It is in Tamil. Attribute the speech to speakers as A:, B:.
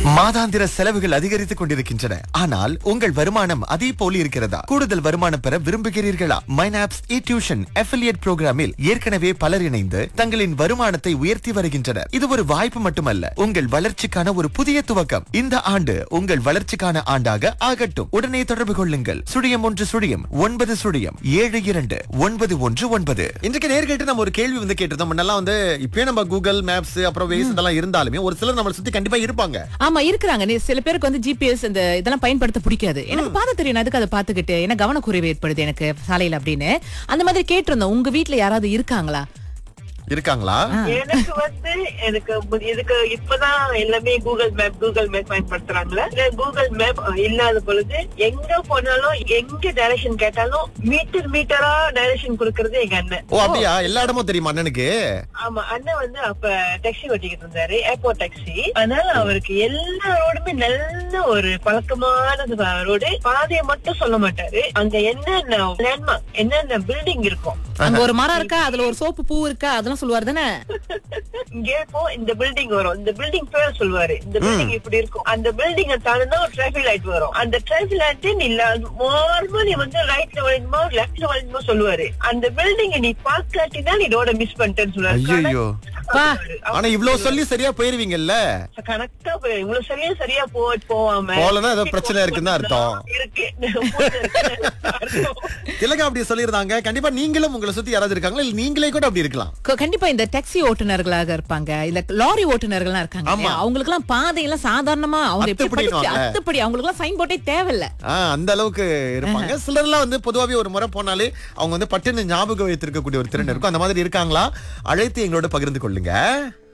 A: மாதாந்திர செலவுகள் அதிகரித்துக் கொண்டிருக்கின்றன. ஆனால் உங்கள் வருமானம் அதே போல இருக்கிறதா? கூடுதல் வருமானம் பெற விரும்புகிறீர்களா? மைனாப்ஸ் டியூஷன் அஃபிலியேட் புரோகிராமில் ஏற்கனவே பலர் இணைந்து தங்களின் வருமானத்தை உயர்த்தி வருகின்றனர். இது ஒரு வாய்ப்பு மட்டுமல்ல, உங்கள் வளர்ச்சிக்கான ஒரு புதிய துவக்கம். இந்த ஆண்டு உங்கள் வளர்ச்சிக்கான ஆண்டாக ஆகட்டும். உடனே தொடர்பு கொள்ளுங்கள். 01 72 இன்றைக்கு நேர்கிட்ட நம்ம ஒரு கேள்வி கேட்டிருந்தோம். முன்னெல்லாம் இப்பயே நம்ம கூகுள் மேப்ஸ் அப்புறம் வேஸ் இதெல்லாம் இருந்தாலுமே ஒரு சிலர் நம்மளை சுத்தி கண்டிப்பா இருப்பாங்க.
B: ஆமா இருக்கிறாங்க. சில பேருக்கு ஜிபிஎஸ் இந்த இதெல்லாம் பயன்படுத்த பிடிக்காது. எனக்கு பார்த்து தெரியும், அதுக்கு அதை பார்த்துக்கிட்டு என்ன கவனக்குறைவு ஏற்படுது எனக்கு சாலையில அப்படின்னு அந்த மாதிரி கேட்டிருந்தோம். உங்க வீட்டுல யாராவது இருக்காங்களா?
C: எனக்கு இதுக்கு இப்பதான் எல்லாமே கூகுள் மேப் பயன்படுத்துறாங்களா? கூகுள் மேப் இல்லாத பொழுது எங்க போனாலும் எங்க டைரக்ஷன் கேட்டாலும் மீட்டரா டைரக்ஷன் கொடுக்கறது எங்க அண்ணன்.
A: ஓ அப்படியா? எல்லா இடமும் தெரியுமா அண்ணனுக்கு?
C: ஆமா, அண்ணன் அப்ப டாக்ஸி ஓட்டிக்கிட்டு இருந்தாரு, ஏர்போர்ட் டாக்ஸி. அதனால அவருக்கு எல்லா ரோடுமே நல்ல ஒரு பழக்கமான ரோடு. பாதையை மட்டும் சொல்ல மாட்டாரு. அங்க என்னென்ன லேண்ட்மார்க், என்னென்ன பில்டிங் இருக்கும்,
B: அங்க ஒரு மரம் இருக்கா, அதுல ஒரு சோப்பு பூ இருக்கா, அதெல்லாம் சொல்லுவாரு தானே.
C: இங்க இப்போ இந்த பில்டிங் வரும், இந்த பில்டிங் பேர் சொல்லுவாரு, இந்த பில்டிங் இப்படி இருக்கும். அந்த பில்டிங் தாண்டினா ஒரு டிராபிக் லைட் வரும். அந்த டிராபிக் லைட் இல்ல நார்மலா நீ ரைட்ல வளையுமா லெப்ட்ல வளையுமா சொல்லுவாரு. அந்த பில்டிங் நீ பாக்காட்டினா நீ ரோட மிஸ் பண்ணிட்டேன்னு சொல்லுவாரு.
A: ஆனா இவ்வளவு சொல்லி சரியா போயிருவீங்கல்ல?
C: கரெக்டா இவ்வளவு சரியா போவாம
A: போலனா ஏதோ பிரச்சனை இருக்குன்னு அர்த்தம்
C: இருக்கு.
A: திலகா அப்படி சொல்லிருந்தாங்க. கண்டிப்பா நீங்களும் உங்களை சுத்தி யாராவது இருக்காங்களா? இல்ல நீங்களே கூட அப்படி இருக்கலாம்.
B: கண்டிப்பா இந்த டாக்ஸி ஓட்டுநர்களாக இருப்பாங்க, இல்ல லாரி ஓட்டுநர்கள்லாம் இருக்காங்க. அவங்களுக்கு எல்லாம் பாதையெல்லாம் சாதாரணமா அவங்க அத்துப்படி அவங்களுக்கு எல்லாம் சைன் போட்டே தேவையில்ல.
A: அந்த அளவுக்கு இருப்பாங்க. சிலர்லாம் பொதுவாவே ஒரு முறை போனாலே அவங்க பட்டுன்னு ஞாபகம் வைத்திருக்கக்கூடிய ஒரு திறன் இருக்கும். அந்த மாதிரி இருக்காங்களா? அழைத்து எங்களோட பகிர்ந்து கொள்ளுங்க.